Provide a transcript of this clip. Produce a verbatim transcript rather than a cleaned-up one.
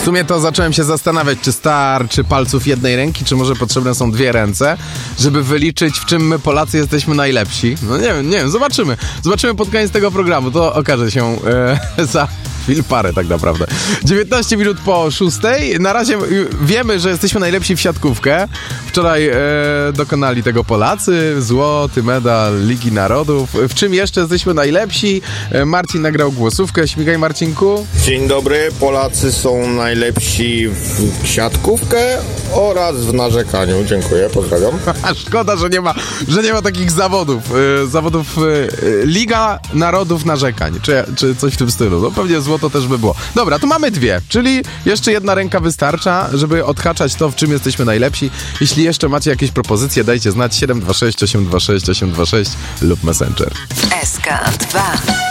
sumie to zacząłem się zastanawiać, czy starczy palców jednej ręki, czy może potrzebne są dwie ręce, żeby wyliczyć, w czym my Polacy jesteśmy najlepsi. No nie wiem, nie wiem, zobaczymy. Zobaczymy pod koniec tego programu, to okaże się e, za chwil parę tak naprawdę. dziewiętnaście minut po szóstej. Na razie wiemy, że jesteśmy najlepsi w siatkówkę. Wczoraj e, dokonali tego Polacy. Złoty medal Ligi Narodów. W czym jeszcze jesteśmy najlepsi? E, Marcin nagrał głosówkę. Śmigaj, Marcinku. Dzień dobry. Polacy są najlepsi w siatkówkę oraz w narzekaniu. Dziękuję, pozdrawiam. Szkoda, że nie ma, że nie ma takich zawodów. E, zawodów e, Liga Narodów Narzekań. Czy, czy coś w tym stylu. No pewnie złoto też by było. Dobra, to mamy dwie, czyli jeszcze jedna ręka wystarcza, żeby odhaczać to, w czym jesteśmy najlepsi. Jeśli jeszcze macie jakieś propozycje, dajcie znać siedem dwa sześć osiem dwa sześć osiem dwa sześć lub Messenger. S K dwa.